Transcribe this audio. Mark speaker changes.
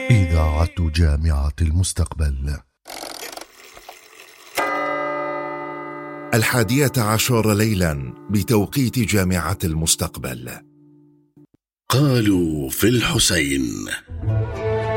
Speaker 1: إذاعة جامعة المستقبل.
Speaker 2: 11 ليلا بتوقيت جامعة المستقبل.
Speaker 3: قالوا في الحسين